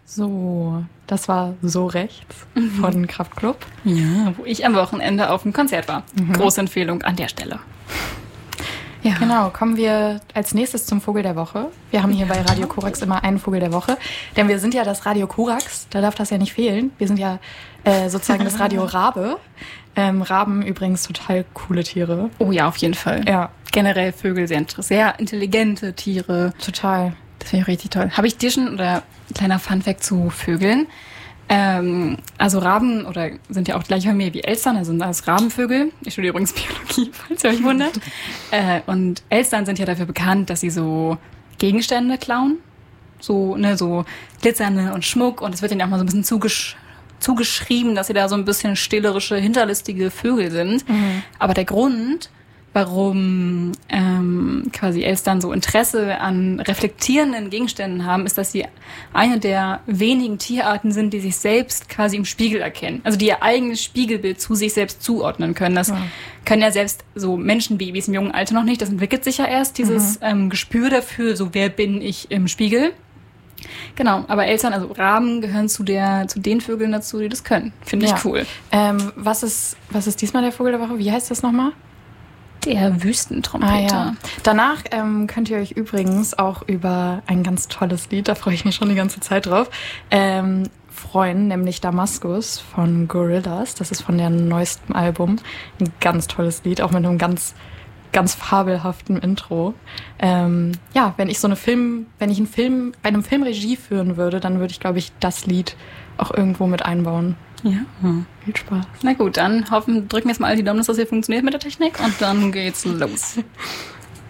So, das war So rechts von Kraftklub. Ja, wo ich am Wochenende auf dem Konzert war. Große Empfehlung an der Stelle. Ja. Genau, kommen wir als nächstes zum Vogel der Woche. Wir haben hier bei Radio Korax immer einen Vogel der Woche, denn wir sind ja das Radio Korax, da darf das ja nicht fehlen. Wir sind ja sozusagen das Radio Rabe. Raben übrigens total coole Tiere. Oh ja, auf jeden Fall. Ja. Generell Vögel sehr intelligente Tiere. Total. Das finde ich richtig toll. Habe ich dir schon, oder kleiner Funfact zu Vögeln, also Raben oder sind ja auch gleich Familie wie Elstern, also sind alles Rabenvögel. Ich studiere übrigens Biologie, falls ihr euch wundert. Und Elstern sind ja dafür bekannt, dass sie so Gegenstände klauen. So glitzernde und Schmuck. Und es wird ihnen auch mal so ein bisschen zugeschrieben, dass sie da so ein bisschen stehlerische, hinterlistige Vögel sind. Aber der Grund, warum quasi Elstern so Interesse an reflektierenden Gegenständen haben, ist, dass sie eine der wenigen Tierarten sind, die sich selbst quasi im Spiegel erkennen. Also die ihr eigenes Spiegelbild zu sich selbst zuordnen können. Das können ja selbst so Menschenbabys im jungen Alter noch nicht. Das entwickelt sich ja erst, dieses Gespür dafür, so wer bin ich im Spiegel. Genau, aber Elstern, also Raben, gehören zu den Vögeln dazu, die das können. Finde ich cool. Was ist diesmal der Vogel der Woche? Wie heißt das nochmal? Der Wüstentrompeter. Ja. Danach könnt ihr euch übrigens auch über ein ganz tolles Lied, da freue ich mich schon die ganze Zeit drauf, freuen, nämlich Damaskus von Gorillaz. Das ist von deren neuestem Album. Ein ganz tolles Lied, auch mit einem ganz, ganz fabelhaften Intro. Wenn ich bei einem Film Regie führen würde, dann würde ich, glaube ich, das Lied auch irgendwo mit einbauen. Ja. Viel Spaß. Na gut, dann drücken wir jetzt mal all die Daumen, dass das hier funktioniert mit der Technik und dann geht's los.